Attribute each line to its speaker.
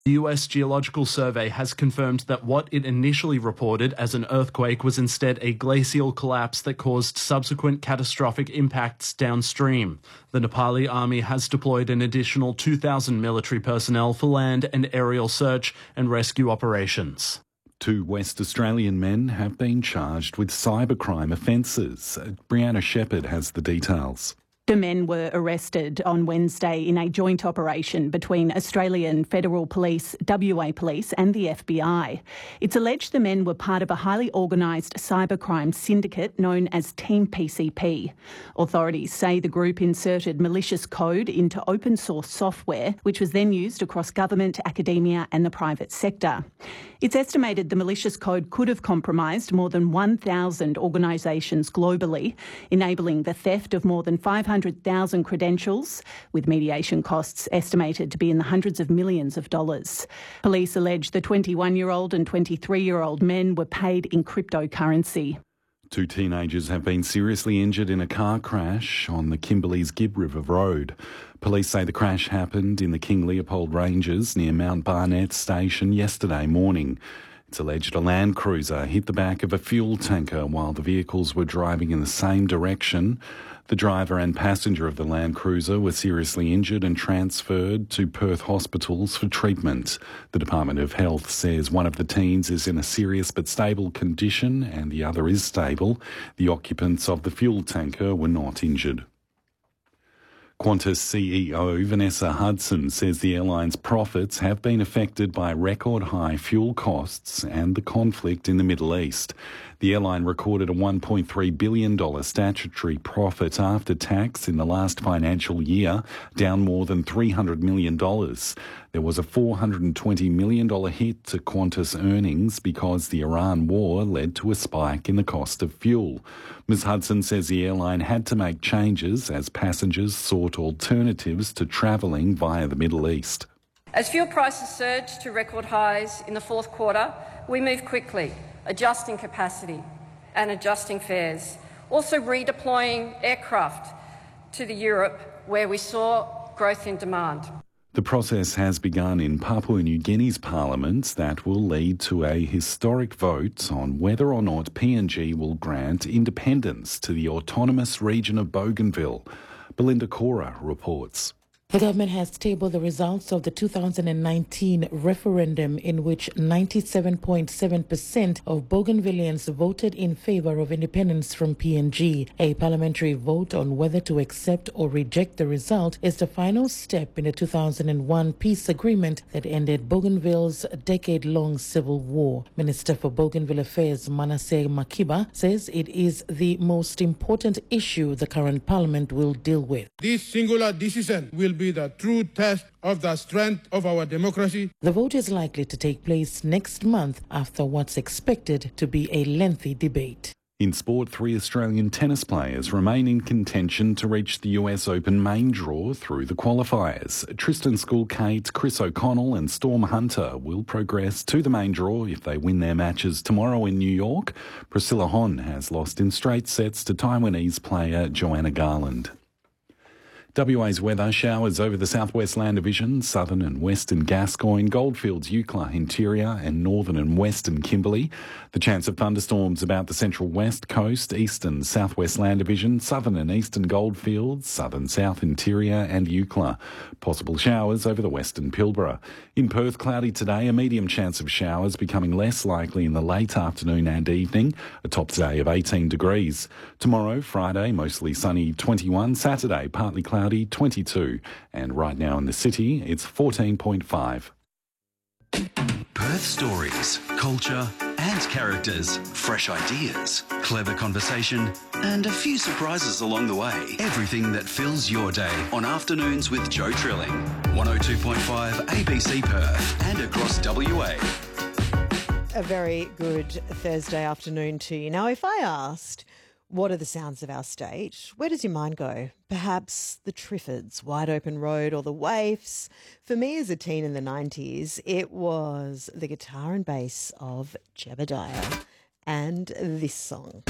Speaker 1: The US Geological Survey has confirmed that what it initially reported as an earthquake was instead a glacial collapse that caused subsequent catastrophic impacts downstream. The Nepali army has deployed an additional 2,000 military personnel for land and aerial search and rescue operations.
Speaker 2: 2 West Australian men have been charged with cybercrime offences. Brianna Shepherd has the details.
Speaker 3: The men were arrested on Wednesday in a joint operation between Australian Federal Police, WA Police and the FBI. It's alleged the men were part of a highly organised cybercrime syndicate known as Team PCP. Authorities say the group inserted malicious code into open source software, which was then used across government, academia and the private sector. It's estimated the malicious code could have compromised more than 1,000 organisations globally, enabling the theft of more than 500,000 credentials, with mediation costs estimated to be in the hundreds of millions of dollars. Police allege the 21-year-old and 23-year-old men were paid in cryptocurrency.
Speaker 2: 2 teenagers have been seriously injured in a car crash on the Kimberley's Gibb River Road. Police say the crash happened in the King Leopold Ranges near Mount Barnett Station yesterday morning. It's alleged a Land Cruiser hit the back of a fuel tanker while the vehicles were driving in the same direction. The driver and passenger of the Land Cruiser were seriously injured and transferred to Perth hospitals for treatment. The Department of Health says one of the teens is in a serious but stable condition and the other is stable. The occupants of the fuel tanker were not injured. Qantas CEO Vanessa Hudson says the airline's profits have been affected by record high fuel costs and the conflict in the Middle East. The airline recorded a $1.3 billion statutory profit after tax in the last financial year, down more than $300 million. There was a $420 million hit to Qantas earnings because the Iran war led to a spike in the cost of fuel. Ms Hudson says the airline had to make changes as passengers sought alternatives to travelling via the Middle East.
Speaker 4: As fuel prices surged to record highs in the fourth quarter, we moved quickly, adjusting capacity and adjusting fares, also redeploying aircraft to Europe where we saw growth in demand.
Speaker 2: The process has begun in Papua New Guinea's parliament that will lead to a historic vote on whether or not PNG will grant independence to the autonomous region of Bougainville. Belinda Cora reports.
Speaker 5: The government has tabled the results of the 2019 referendum in which 97.7% of Bougainvilleans voted in favour of independence from PNG. A parliamentary vote on whether to accept or reject the result is the final step in the 2001 peace agreement that ended Bougainville's decade-long civil war. Minister for Bougainville Affairs Manasseh Makiba says it is the most important issue the current parliament will deal with.
Speaker 6: This singular decision will be the true test of the strength of our democracy.
Speaker 5: The vote is likely to take place next month after what's expected to be a lengthy debate.
Speaker 2: In sport, 3 Australian tennis players remain in contention to reach the US Open main draw through the qualifiers. Tristan Schoolkate, Chris O'Connell and Storm Hunter will progress to the main draw if they win their matches tomorrow in New York. Priscilla Hon has lost in straight sets to Taiwanese player Joanna Garland. WA's weather: showers over the southwest land division, southern and western Gascoyne, Goldfields, Eucla, interior and northern and western Kimberley. The chance of thunderstorms about the central west coast, eastern southwest land division, southern and eastern Goldfields, southern south interior and Eucla. Possible showers over the western Pilbara. In Perth, cloudy today, a medium chance of showers becoming less likely in the late afternoon and evening, a top today of 18 degrees. Tomorrow, Friday, mostly sunny 21, Saturday, partly cloudy 22, and right now in the city it's 14.5.
Speaker 7: Perth stories, culture and characters, fresh ideas, clever conversation and a few surprises along the way. Everything that fills your day on Afternoons with Joe Trilling. 102.5 ABC Perth and across WA.
Speaker 8: A very good Thursday afternoon to you. Now, if I asked, what are the sounds of our state? Where does your mind go? Perhaps the Triffids, Wide Open Road, or the Waifs. For me as a teen in the 90s, it was the guitar and bass of Jebediah and this song.